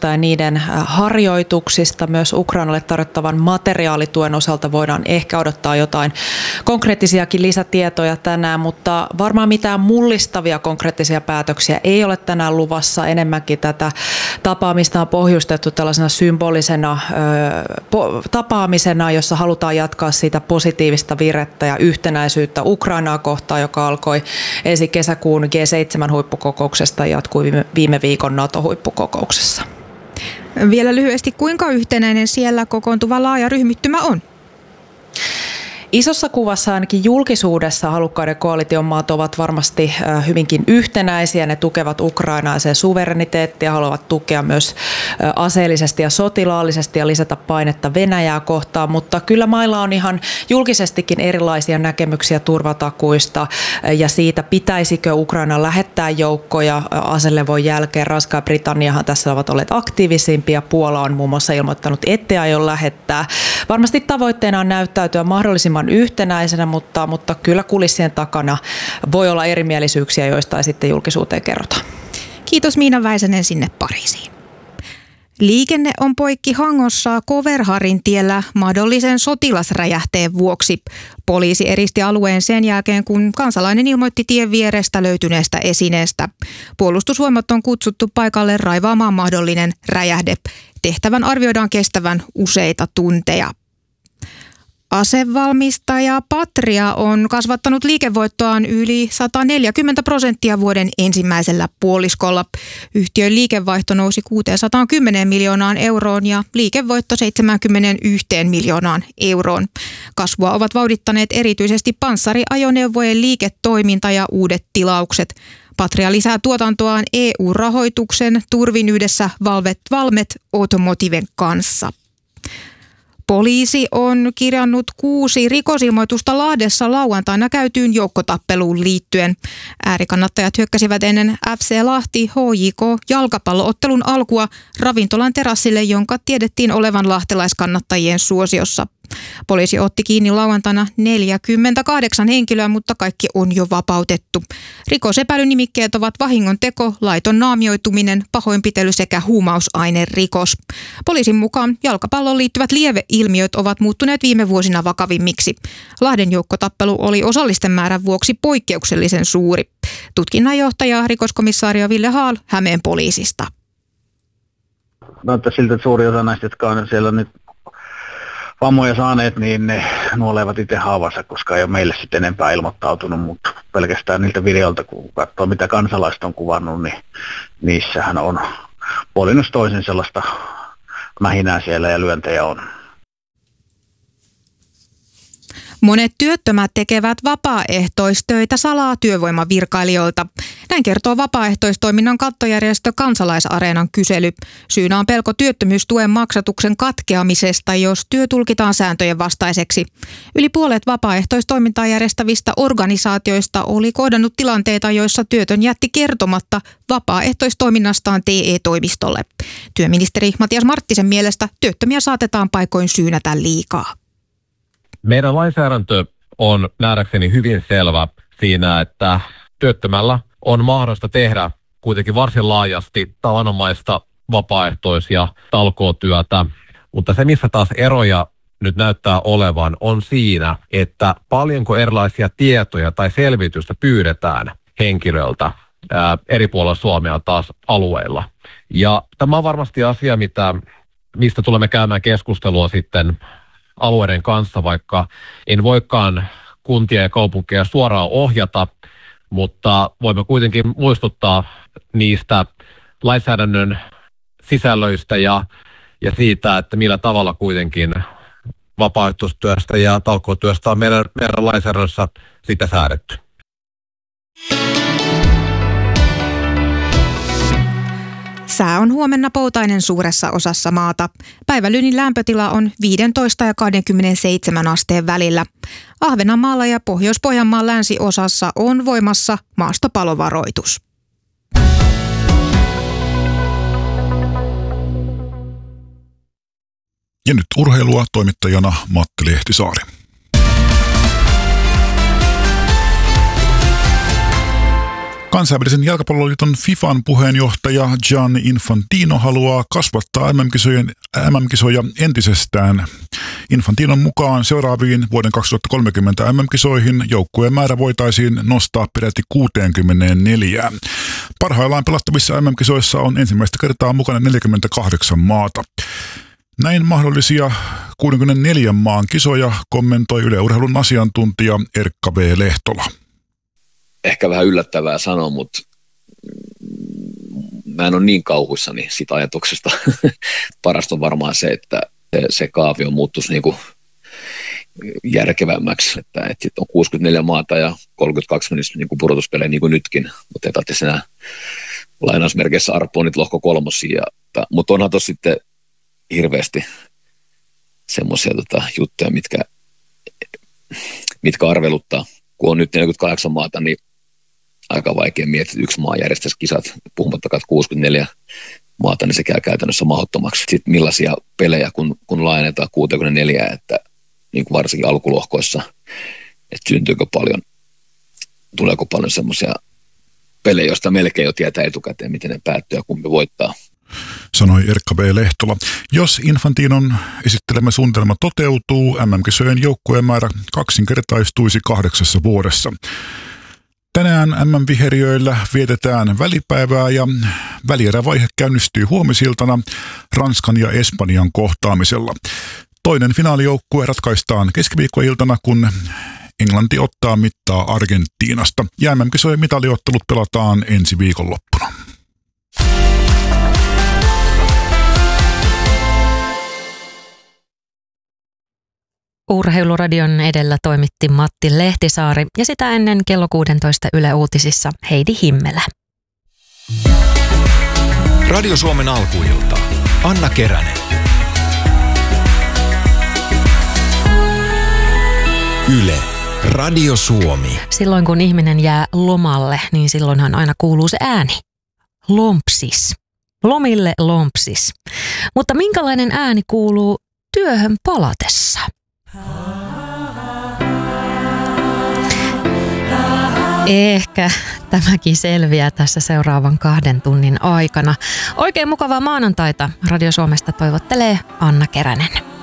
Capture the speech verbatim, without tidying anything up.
joukkoista ja niiden harjoituksista. Myös Ukrainalle tarjottavan materiaalituen osalta voidaan ehkä odottaa jotain konkreettisiakin lisätietoja tänään, mutta varmaan mitään mullistavia konkreettisia päätöksiä ei ole tänään luvassa. Enemmänkin tätä tapaamista on pohjustettu tällaisena symbolisena ö, tapaamisena, jossa halutaan jatkaa siitä positiivista virettä ja yhtenäisyyttä Ukrainaa kohtaan, joka alkoi ensi kesäkuun G seitsemän huippukokouksesta ja jatkui viime, viime viikon NATO-huippukokouksessa. Vielä lyhyesti, kuinka yhtenäinen siellä kokoontuva laaja ryhmittymä on? Isossa kuvassa ainakin julkisuudessa halukkaiden koalition maat ovat varmasti hyvinkin yhtenäisiä. Ne tukevat Ukrainaa ja sen suvereniteettia, haluavat tukea myös aseellisesti ja sotilaallisesti ja lisätä painetta Venäjää kohtaan. Mutta kyllä mailla on ihan julkisestikin erilaisia näkemyksiä turvatakuista ja siitä, pitäisikö Ukraina lähettää joukkoja aselevon jälkeen. Ranska ja Britanniahan tässä ovat olleet aktiivisimpia. Puola on muun muassa ilmoittanut, ettei aio lähettää. Varmasti tavoitteena on näyttäytyä mahdollisimman yhtenäisenä, mutta, mutta kyllä kulissien takana voi olla erimielisyyksiä, joista ei sitten julkisuuteen kerrota. Kiitos Miina Väisänen sinne Pariisiin. Liikenne on poikki Hangossa Koverharin tiellä mahdollisen sotilasräjähteen vuoksi. Poliisi eristi alueen sen jälkeen, kun kansalainen ilmoitti tien vierestä löytyneestä esineestä. Puolustusvoimat on kutsuttu paikalle raivaamaan mahdollinen räjähde. Tehtävän arvioidaan kestävän useita tunteja. Asevalmistaja Patria on kasvattanut liikevoittoaan yli sata neljäkymmentä prosenttia vuoden ensimmäisellä puoliskolla. Yhtiön liikevaihto nousi kuusisataakymmenen miljoonaan euroon ja liikevoitto seitsemänkymmentäyksi miljoonaan euroon. Kasvua ovat vauhdittaneet erityisesti panssariajoneuvojen liiketoiminta ja uudet tilaukset. Patria lisää tuotantoaan E U-rahoituksen turvin yhdessä Valmet, Valmet Automotiven kanssa. Poliisi on kirjannut kuusi rikosilmoitusta Lahdessa lauantaina käytyyn joukkotappeluun liittyen. Äärikannattajat hyökkäsivät ennen F C Lahti H J K-jalkapalloottelun alkua ravintolan terassille, jonka tiedettiin olevan lahtelaiskannattajien suosiossa. Poliisi otti kiinni lauantaina neljäkymmentäkahdeksan henkilöä, mutta kaikki on jo vapautettu. Rikosepäilynimikkeet ovat vahingonteko, laiton naamioituminen, pahoinpitely sekä huumausainerikos. Poliisin mukaan jalkapalloon liittyvät lieveilmiöt ovat muuttuneet viime vuosina vakavimmiksi. Lahden joukkotappelu oli osallisten määrän vuoksi poikkeuksellisen suuri. Tutkinnanjohtaja rikoskomissaario Ville Haal Hämeen poliisista. Näyttää siltä, että suuri osa näistä, jotka on siellä nyt vammoja saaneet, niin ne nuolevat itse haavansa, koska ei ole meille sitten enempää ilmoittautunut, mutta pelkästään niiltä videolta, kun katsoo mitä kansalaiset on kuvannut, niin niissähän on puolin toisen sellaista mähinää siellä ja lyöntejä on. Monet työttömät tekevät vapaaehtoistöitä salaa työvoimavirkailijoilta. Näin kertoo vapaaehtoistoiminnan kattojärjestö Kansalaisareenan kysely. Syynä on pelko työttömyystuen maksatuksen katkeamisesta, jos työ tulkitaan sääntöjen vastaiseksi. Yli puolet vapaaehtoistoimintaa järjestävistä organisaatioista oli kohdannut tilanteita, joissa työtön jätti kertomatta vapaaehtoistoiminnastaan T E-toimistolle. Työministeri Matias Marttisen mielestä työttömiä saatetaan paikoin syynätä liikaa. Meidän lainsäädäntö on nähdäkseni hyvin selvä siinä, että työttömällä on mahdollista tehdä kuitenkin varsin laajasti tavanomaista vapaaehtois- ja talkootyötä, mutta se missä taas eroja nyt näyttää olevan on siinä, että paljonko erilaisia tietoja tai selvitystä pyydetään henkilöltä ää, eri puolilla Suomea taas alueilla. Ja tämä on varmasti asia, mitä, mistä tulemme käymään keskustelua sitten alueiden kanssa, vaikka en voikaan kuntia ja kaupunkeja suoraan ohjata, mutta voimme kuitenkin muistuttaa niistä lainsäädännön sisällöistä ja, ja siitä, että millä tavalla kuitenkin vapaaehtoistyöstä ja talkootyöstä on meidän, meidän lainsäädännössä sitä säädetty. Sää on huomenna poutainen suuressa osassa maata. Päivälynin lämpötila on viisitoista ja kaksikymmentäseitsemän asteen välillä. Ahvenanmaalla ja Pohjois-Pohjanmaan länsiosassa on voimassa maastopalovaroitus. Ja nyt urheilua, toimittajana Matti Lehtisaari. Kansainvälisen jalkapalloliiton FIFAn puheenjohtaja Gianni Infantino haluaa kasvattaa M M-kisojen, M M-kisoja entisestään. Infantinon mukaan seuraaviin vuoden kaksituhattakolmekymmentä M M-kisoihin joukkueen määrä voitaisiin nostaa peräti kuusikymmentäneljä. Parhaillaan pelattavissa M M-kisoissa on ensimmäistä kertaa mukana neljäkymmentäkahdeksan maata. Näin mahdollisia kuusikymmentäneljän maan kisoja kommentoi Yle Urheilun asiantuntija Erkka V. Lehtola. Ehkä vähän yllättävää sanoa, mutta mä en ole niin kauhuissani siitä ajatuksesta. Parasta on varmaan se, että se, se kaavio muuttuisi niin kuin järkevämmäksi, että, että on kuusikymmentäneljä maata ja kolmekymmentäkaksi menisi niin kuin pudotuspelejä niin kuin nytkin, mutta ei tarvitse enää lainausmerkeissä arpoa niitä lohko kolmosia. Mutta onhan tuossa sitten hirveästi semmoisia tota, juttuja, mitkä, mitkä arveluttaa. Kun on nyt neljäkymmentäkahdeksan maata, niin aika vaikea miettiä, että yksi maa järjestäisi kisat, puhumattakaan kuusikymmentäneljä maata, niin se käy käytännössä mahdottomaksi. Sitten millaisia pelejä, kun, kun laajennetaan kuusikymmentäneljä, että niin kuin varsinkin alkulohkoissa, että syntyykö paljon, tuleeko paljon semmoisia pelejä, joista melkein jo tietää etukäteen, miten ne päättyy ja kumpi voittaa. Sanoi Erkka B. Lehtola. Jos Infantinon esittelemä suunnitelma toteutuu, M M-kisojen joukkueen määrä kaksinkertaistuisi kahdeksassa vuodessa. Tänään M M-viheriöillä vietetään välipäivää ja välierävaihe käynnistyy huomisiltana Ranskan ja Espanjan kohtaamisella. Toinen finaalijoukkue ratkaistaan keskiviikkoiltana, kun Englanti ottaa mittaa Argentiinasta. Ja M M-kisojen mitaliottelut pelataan ensi viikonloppuna. Urheiluradion edellä toimitti Matti Lehtisaari ja sitä ennen kello kuusitoista Yle Uutisissa Heidi Himmelä. Radio Suomen alkuilta. Anna Keränen. Yle. Radio Suomi. Silloin kun ihminen jää lomalle, niin silloinhan aina kuuluu se ääni. Lompsis. Lomille lompsis. Mutta minkälainen ääni kuuluu työhön palatessa? Ehkä tämäkin selviää tässä seuraavan kahden tunnin aikana. Oikein mukavaa maanantaita. Radio Suomesta toivottelee Anna Keränen.